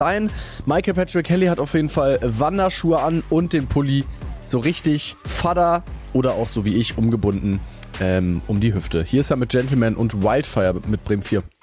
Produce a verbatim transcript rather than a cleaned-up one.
sein. Michael Patrick Kelly hat auf jeden Fall Wanderschuhe an und den Pulli so richtig Vater oder auch so wie ich umgebunden ähm, um die Hüfte. Hier ist er mit Gentleman und Wildfire mit Bremen vier.